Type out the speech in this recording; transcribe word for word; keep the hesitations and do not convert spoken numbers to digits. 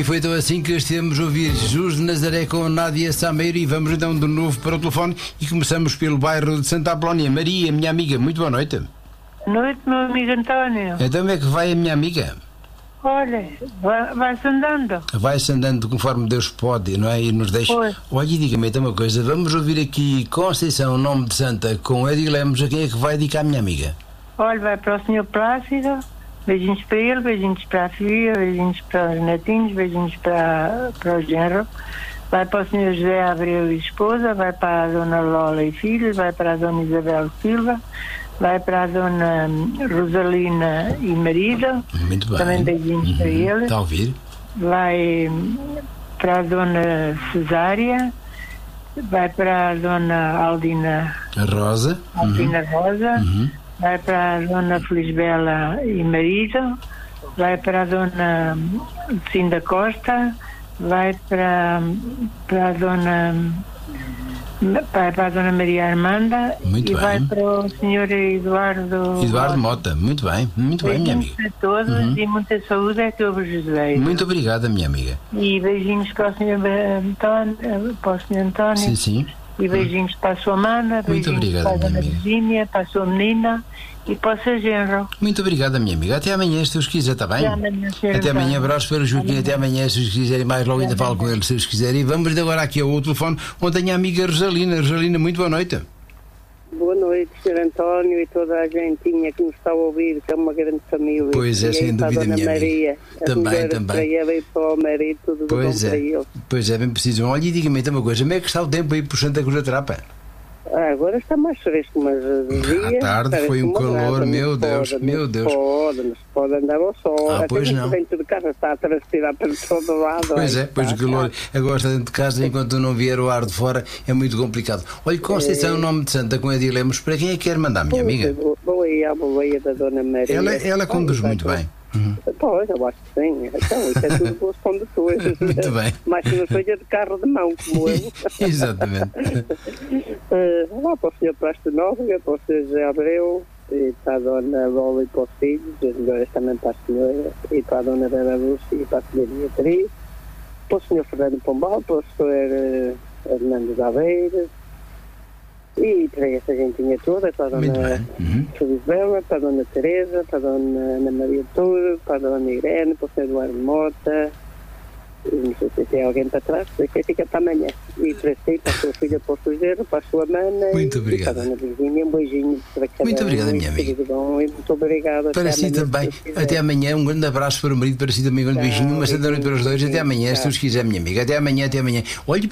E foi então assim que estivemos a ouvir Jesus de Nazaré com Nádia Sameiro. E vamos então de novo para o telefone e começamos pelo bairro de Santa Apolónia. Maria, minha amiga, muito boa noite. Boa noite, meu amigo António. Então como é que vai a minha amiga? Olha, vai- vai-se andando. Vai-se andando conforme Deus pode, não é? E nos deixa. Pois. Olha, e diga-me então uma coisa. Vamos ouvir aqui Conceição, nome de Santa, com Eddie Lemos. A quem é que vai dedicar a minha amiga? Olha, vai para o senhor Plácido. Beijinhos para ele, beijinhos para a filha, beijinhos para os netinhos, beijinhos para, para o genro. Vai para o senhor José Abreu e esposa, vai para a dona Lola e filhos, vai para a dona Isabel Silva, vai para a dona Rosalina e marido. Muito bem. Também beijinhos Uhum. para ele. Está a ouvir? Vai para a dona Cesária, vai para a dona Aldina, A Rosa. Aldina Rosa, Uhum. vai para a dona Felisbela e marido, vai para a dona Lucinda Costa, vai para, para a dona vai para a dona Maria Armanda. Muito e bem. vai para o senhor Eduardo Eduardo Mota. Muito bem. Muito bem, minha amiga. Beijinhos para todos Uhum. e muita saúde é que eu vos desejo. Muito obrigada, minha amiga. E beijinhos para o senhor António, para o senhor António. Sim, sim. E beijinhos para a sua mana, beijinhos obrigado, para a minha dona amiga. Virgínia, para a sua menina e para o seu genro. Muito obrigada, minha amiga. Até amanhã, se Deus quiser, está bem? Até amanhã, senhor Até amanhã, António. abraço para o Joaquim. Até amanhã, se Deus quiser. E mais logo ainda falo com ele, se Deus quiser. E vamos agora aqui ao outro telefone, onde tenho a amiga Rosalina. Rosalina, muito boa noite. Boa noite, senhor António e toda a gentinha que nos está a ouvir, que é uma grande família. Pois é, E sem aí para a dúvida, Dona minha Maria, amiga. as Também, mulheres também. Para ela e para o marido, tudo de bom Pois para é, ele. pois é, bem preciso. Olha, e diga-me então uma coisa, como é que está o tempo aí por Santa Cruz da Trapa? Ah, agora está mais fresco, mas À tarde foi um calor, meu Deus, meu Deus. Pode, não se pode andar ao sol. Ah, Até pois que não. dentro de casa está a transpirar para todo lado. Pois Ai, é, pois o está, calor está. agora está dentro de casa, enquanto não vier o ar de fora é muito complicado. Olha, Conceição, nome de Santa, com Eddie Lemos, para quem é que quer mandar, minha amiga? Vou- Vou aí à boleia da Dona Maria. Ela, ela conduz Ai, muito vai, bem. Uhum. Pois, eu acho que sim. Então, isso é tudo pelos condutores. Muito bem. Mas que não seja de carro de mão, como eu. Exatamente. Uh, lá para o senhor Prasto Nóbrega, para o senhor José Abreu, e para a dona Lola e para os filhos, as melhores também para a senhora, e para a dona Vera Lúcia e para a senhora Beatriz, para o senhor Fernando Pombal, para o senhor uh, Hernando Daveiras, e para essa gentinha toda, para a Muito dona bem. Uhum. Felizbela, para a dona Teresa, para a dona Ana Maria Touro, para a dona Irene, para o senhor Eduardo Mota, e não sei se tem alguém para trás, sei que fica para amanhã. E para si, para a sua filha, para o seu genro, para a sua mana. Muito e, obrigado. E para a dona Virgínia, um beijinho para cada Muito obrigado, um, minha amiga. tudo bom, e muito obrigado. Para até si amanhã, também. se Deus quiser. Até amanhã. Um grande abraço para o marido, para si também um grande Tchau, beijinho. Uma santa noite para os dois. Até beijinho, amanhã, se tchau. Deus quiser, minha amiga. Até amanhã, até amanhã. Olha,